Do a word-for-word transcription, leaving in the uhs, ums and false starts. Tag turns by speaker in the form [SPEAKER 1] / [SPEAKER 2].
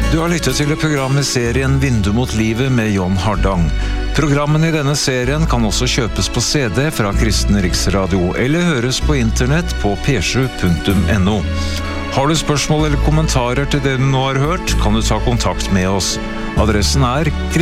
[SPEAKER 1] Du har lyttet til programmet serien Vindu mot livet med John Hardang. Programmene i denne serien kan også kjøpes på C D fra Kristen Riksradio eller høres på internett på p sju punktum no. Har du spørsmål eller kommentarer til det du nå har hørt, kan du ta kontakt med oss. Adressen er